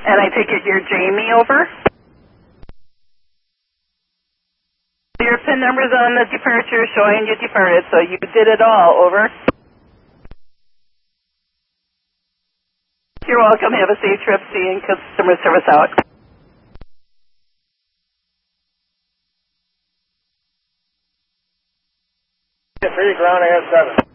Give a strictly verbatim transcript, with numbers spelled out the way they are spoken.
And I take it you're Jamie, over? Your PIN number's on the departure showing you departed, so you did it all, over? You're welcome. Have a safe trip. Seeing customer service out. Three, ground air seven.